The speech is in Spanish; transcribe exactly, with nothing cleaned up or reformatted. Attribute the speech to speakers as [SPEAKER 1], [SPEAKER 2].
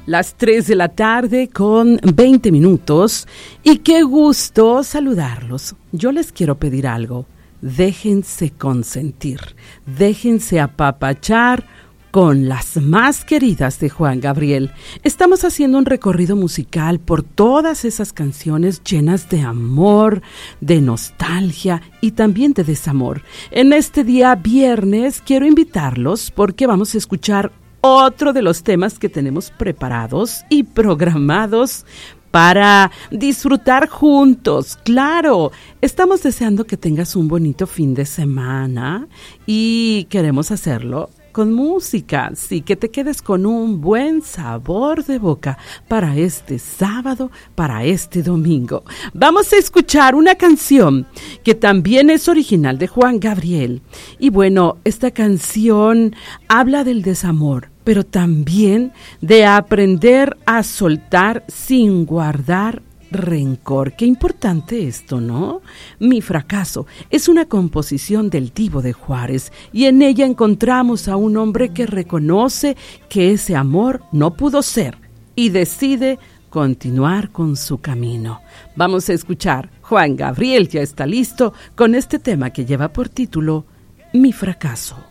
[SPEAKER 1] las tres de la tarde con veinte minutos y qué gusto saludarlos. Yo les quiero pedir algo, déjense consentir, déjense apapachar con las más queridas de Juan Gabriel. Estamos haciendo un recorrido musical por todas esas canciones llenas de amor, de nostalgia y también de desamor. En este día viernes quiero invitarlos porque vamos a escuchar otro de los temas que tenemos preparados y programados para disfrutar juntos. Claro, estamos deseando que tengas un bonito fin de semana y queremos hacerlo con música, sí, que te quedes con un buen sabor de boca para este sábado, para este domingo. Vamos a escuchar una canción que también es original de Juan Gabriel. Y bueno, esta canción habla del desamor, pero también de aprender a soltar sin guardar rencor. Qué importante esto, ¿no? Mi fracaso es una composición del Divo de Juárez y en ella encontramos a un hombre que reconoce que ese amor no pudo ser y decide continuar con su camino. Vamos a escuchar. Juan Gabriel ya está listo con este tema que lleva por título Mi fracaso.